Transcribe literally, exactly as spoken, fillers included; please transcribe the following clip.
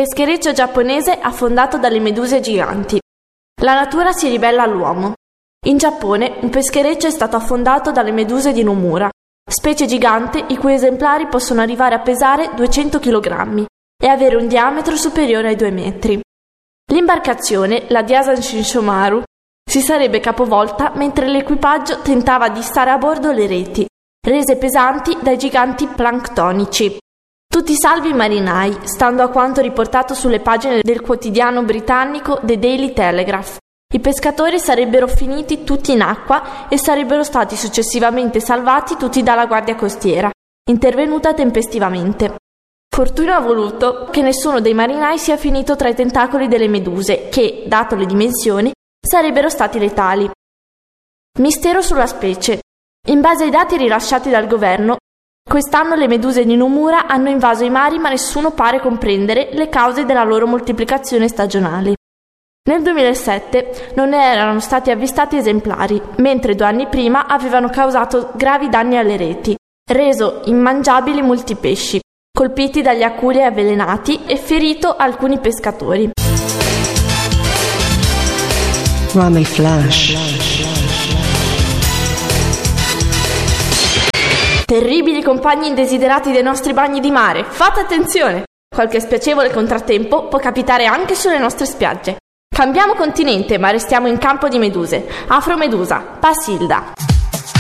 Peschereccio giapponese affondato dalle meduse giganti. La natura si ribella all'uomo. In Giappone un peschereccio è stato affondato dalle meduse di Nomura, specie gigante i cui esemplari possono arrivare a pesare duecento chilogrammi e avere un diametro superiore ai due metri. L'imbarcazione, la Diasan Shinshomaru, si sarebbe capovolta mentre l'equipaggio tentava di stare a bordo le reti, rese pesanti dai giganti planctonici. Tutti salvi i marinai, stando a quanto riportato sulle pagine del quotidiano britannico The Daily Telegraph. I pescatori sarebbero finiti tutti in acqua e sarebbero stati successivamente salvati tutti dalla guardia costiera, intervenuta tempestivamente. Fortuna ha voluto che nessuno dei marinai sia finito tra i tentacoli delle meduse, che, dato le dimensioni, sarebbero stati letali. Mistero sulla specie. In base ai dati rilasciati dal governo, quest'anno le meduse di Nomura hanno invaso i mari, ma nessuno pare comprendere le cause della loro moltiplicazione stagionale. Nel duemilasette non ne erano stati avvistati esemplari, mentre due anni prima avevano causato gravi danni alle reti, reso immangiabili molti pesci, colpiti dagli aculi avvelenati e ferito alcuni pescatori. Rame Flash. Terribili compagni indesiderati dei nostri bagni di mare, fate attenzione! Qualche spiacevole contrattempo può capitare anche sulle nostre spiagge. Cambiamo continente, ma restiamo in campo di meduse. Afromedusa, Passilda.